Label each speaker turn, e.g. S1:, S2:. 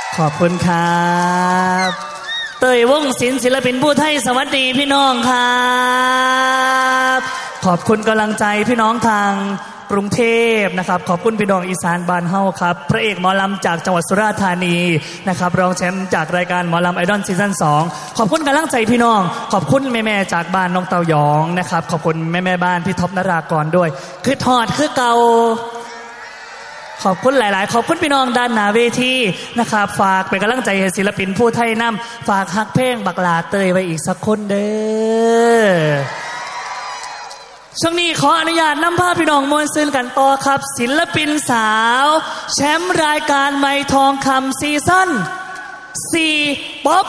S1: ขอบคุณครับเตยวงศิลป์ศิลปินผู้ไทยสวัสดีพี่น้องครับขอบคุณกำลังใจพี่น้องทางกรุงเทพนะครับขอบคุณพี่น้องอีสานบ้านเฮาครับพระเอกหมอลำจากจังหวัดสุราษฎร์ธานีนะครับรองแชมป์จากรายการหมอลำไอดอลซีซั่น2ขอบคุณกำลังใจพี่น้องขอบคุณแม่ๆจากบ้านน้องเตายองนะครับขอบคุณแม่ๆบ้านพี่ท็อปนรากรด้วยคือทอดคือเก่าขอบคุณหลายๆขอบคุณพี่น้องด้านหน้าเวทีนะครับฝากเป็นกำลังใจให้ศิลปินผู้ไทยนำฝากฮักเพลงบักหลาเตยไว้อีกสักคนเด้อช่วงนี้ขออนุญาตนำภาพพี่น้องมวลซืนกันต่อครับศิลปินสาวแชมป์รายการไมค์ทองคำซีซั่น4ป๊อป